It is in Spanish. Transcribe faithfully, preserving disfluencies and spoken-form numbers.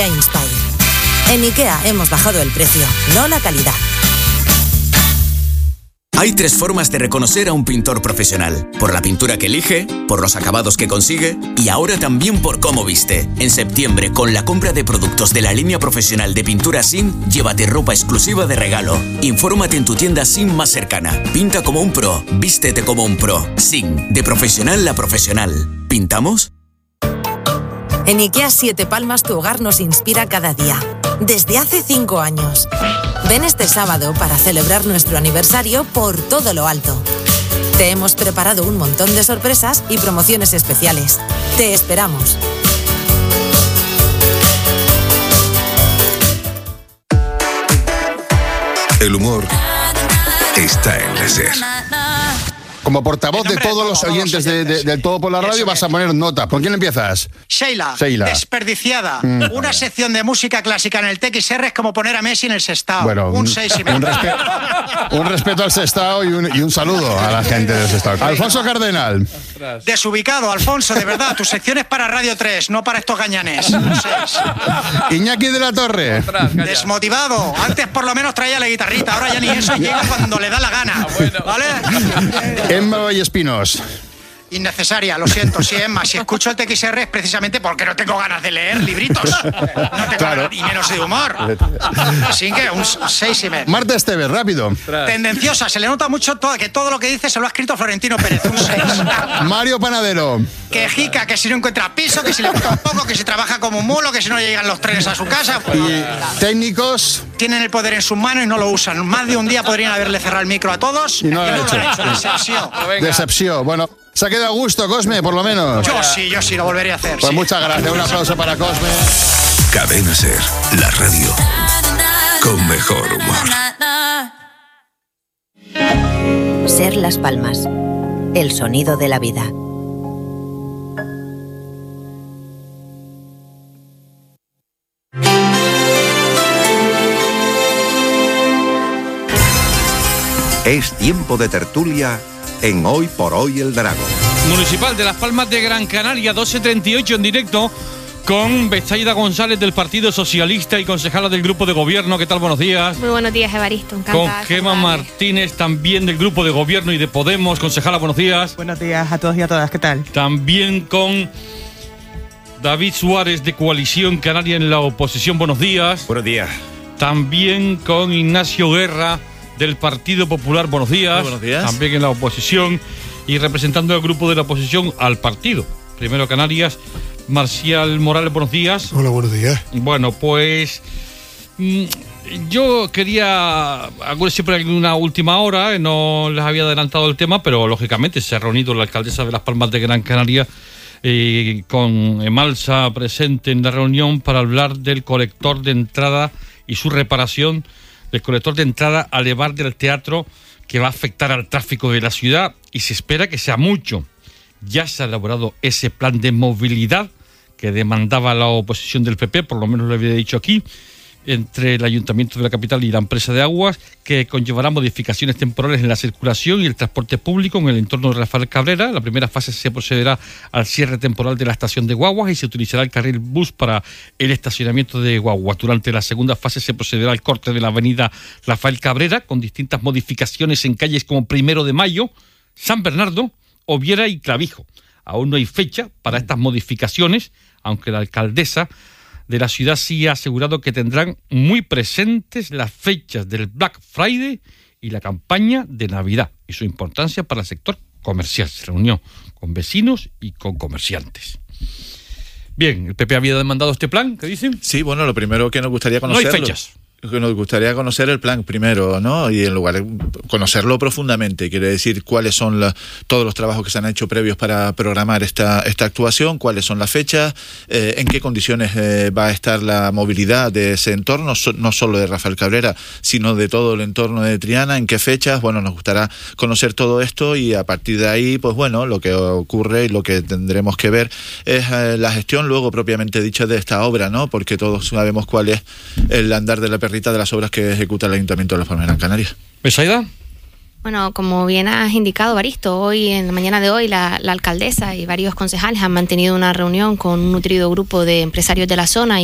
Inspire. En IKEA hemos bajado el precio, no la calidad. Hay tres formas de reconocer a un pintor profesional: por la pintura que elige, por los acabados que consigue y ahora también por cómo viste. En septiembre, con la compra de productos de la línea profesional de pintura S I N, llévate ropa exclusiva de regalo. Infórmate en tu tienda S I N más cercana. Pinta como un pro, vístete como un pro. S I N, de profesional a profesional. ¿Pintamos? En IKEA Siete Palmas tu hogar nos inspira cada día, desde hace cinco años. Ven este sábado para celebrar nuestro aniversario por todo lo alto. Te hemos preparado un montón de sorpresas y promociones especiales. Te esperamos. El humor está en la SER. Como portavoz de todos los oyentes de, de, del Todo por la Radio, vas a poner nota. ¿Con quién empiezas? Sheila, Sheila. Desperdiciada. Mm. Una sección de música clásica en el T X R es como poner a Messi en el Sestao. Bueno, un seis y medio. Un, respe un respeto al Sestao y un, y un saludo a la gente del Sestao. Alfonso Cardenal. Desubicado, Alfonso, de verdad. Tu sección es para Radio tres, no para estos gañanes. Un seis. Iñaki de la Torre. Desmotivado. Antes por lo menos traía la guitarrita, ahora ya ni eso, llega cuando le da la gana. ¿Vale? Emma Vallespinos. Innecesaria, lo siento, sí, Emma. Si escucho el T X R es precisamente porque no tengo ganas de leer libritos. No tengo claro. ganas, y menos de humor. Así que un seis y medio. Marta Esteves, rápido. Tendenciosa, se le nota mucho todo, que todo lo que dice se lo ha escrito Florentino Pérez. Un seis. Mario Panadero. Quejica, que si no encuentra piso, que si le gusta un poco, que si trabaja como un mulo, que si no llegan los trenes a su casa. Pues, y técnicos. Tienen el poder en sus manos y no lo usan. Más de un día podrían haberle cerrado el micro a todos. Y no, y lo, no hecho. lo han hecho. Decepción. Decepción. Bueno, se ha quedado a gusto, Cosme, por lo menos. Yo sí, yo sí, lo volvería a hacer. Pues sí. muchas gracias. Un aplauso para Cosme. Cadena SER, la radio con mejor humor. SER Las Palmas, el sonido de la vida. Es tiempo de tertulia en Hoy por Hoy el Drago. Municipal de Las Palmas de Gran Canaria, doce treinta y ocho en directo con Betsaida González del Partido Socialista y concejala del Grupo de Gobierno. ¿Qué tal? Buenos días. Muy buenos días, Evaristo. Encantada. Con Gemma Martínez, también del Grupo de Gobierno y de Podemos. Concejala, buenos días. Buenos días a todos y a todas. ¿Qué tal? También con David Suárez de Coalición Canaria en la oposición. Buenos días. Buenos días. También con Ignacio Guerra del Partido Popular. Buenos días. Muy buenos días. También en la oposición y representando al grupo de la oposición al partido Primero Canarias, Marcial Morales. Buenos días. Hola, buenos días. Bueno, pues mmm, yo quería, siempre hay una última hora, no les había adelantado el tema, pero lógicamente se ha reunido la alcaldesa de Las Palmas de Gran Canaria eh, con Emalsa presente en la reunión para hablar del colector de entrada y su reparación, del colector de entrada al Levar del Teatro, que va a afectar al tráfico de la ciudad y se espera que sea mucho. Ya se ha elaborado ese plan de movilidad que demandaba la oposición del P P, por lo menos lo había dicho aquí, entre el Ayuntamiento de la capital y la empresa de aguas, que conllevará modificaciones temporales en la circulación y el transporte público en el entorno de Rafael Cabrera. En la primera fase se procederá al cierre temporal de la estación de guaguas y se utilizará el carril bus para el estacionamiento de guaguas. Durante la segunda fase se procederá al corte de la avenida Rafael Cabrera con distintas modificaciones en calles como Primero de Mayo, San Bernardo, Oviera y Clavijo. Aún no hay fecha para estas modificaciones, aunque la alcaldesa de la ciudad sí ha asegurado que tendrán muy presentes las fechas del Black Friday y la campaña de Navidad y su importancia para el sector comercial. Se reunió con vecinos y con comerciantes. Bien, ¿el P P había demandado este plan? ¿Qué dicen? Sí, bueno, lo primero que nos gustaría conocerlo. No hay fechas. Que nos gustaría conocer el plan primero, ¿no? Y en lugar de conocerlo profundamente, quiere decir cuáles son la, todos los trabajos que se han hecho previos para programar esta, esta actuación, cuáles son las fechas, eh, en qué condiciones eh, va a estar la movilidad de ese entorno, so, no solo de Rafael Cabrera, sino de todo el entorno de Triana, en qué fechas. Bueno, nos gustará conocer todo esto y a partir de ahí, pues bueno, lo que ocurre y lo que tendremos que ver es eh, la gestión luego propiamente dicha de esta obra, ¿no? Porque todos sabemos cuál es el andar de la perrita de las obras que ejecuta el Ayuntamiento de Las Palmas de Gran Canaria. ¿Betsaida? Bueno, como bien has indicado, Baristo, hoy, en la mañana de hoy, la, la alcaldesa y varios concejales han mantenido una reunión con un nutrido grupo de empresarios de la zona y